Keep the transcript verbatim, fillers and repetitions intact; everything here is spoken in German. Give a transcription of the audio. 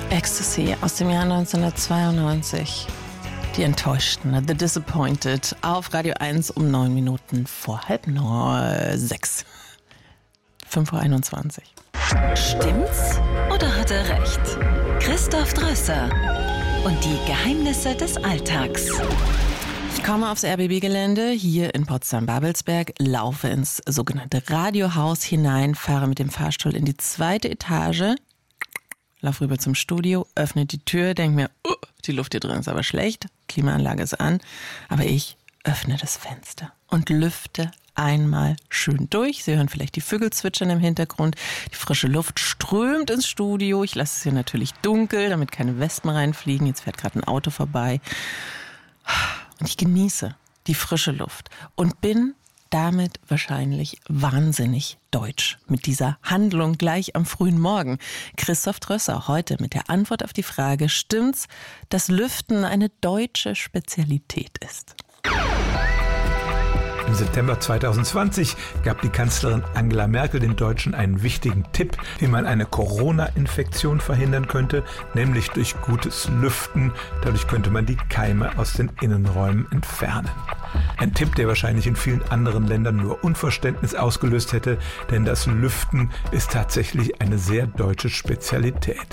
Ecstasy aus dem Jahr neunzehnhundertzweiundneunzig. Die Enttäuschten, The Disappointed, auf Radio eins um neun Minuten vor halb neun, sechs. fünf Uhr einundzwanzig. Stimmt's oder hat er recht? Christoph Drösser und die Geheimnisse des Alltags. Ich komme aufs R B B-Gelände hier in Potsdam-Babelsberg, laufe ins sogenannte Radiohaus hinein, fahre mit dem Fahrstuhl in die zweite Etage, laufe rüber zum Studio, öffne die Tür, denke mir, uh, die Luft hier drin ist aber schlecht, Klimaanlage ist an, aber ich öffne das Fenster und lüfte einmal schön durch. Sie hören vielleicht die Vögel zwitschern im Hintergrund. Die frische Luft strömt ins Studio. Ich lasse es hier natürlich dunkel, damit keine Wespen reinfliegen. Jetzt fährt gerade ein Auto vorbei. Und ich genieße die frische Luft und bin damit wahrscheinlich wahnsinnig deutsch. Mit dieser Handlung gleich am frühen Morgen. Christoph Drösser heute mit der Antwort auf die Frage, stimmt's, dass Lüften eine deutsche Spezialität ist? Im September zweitausendzwanzig gab die Kanzlerin Angela Merkel den Deutschen einen wichtigen Tipp, wie man eine Corona-Infektion verhindern könnte, nämlich durch gutes Lüften. Dadurch könnte man die Keime aus den Innenräumen entfernen. Ein Tipp, der wahrscheinlich in vielen anderen Ländern nur Unverständnis ausgelöst hätte, denn das Lüften ist tatsächlich eine sehr deutsche Spezialität.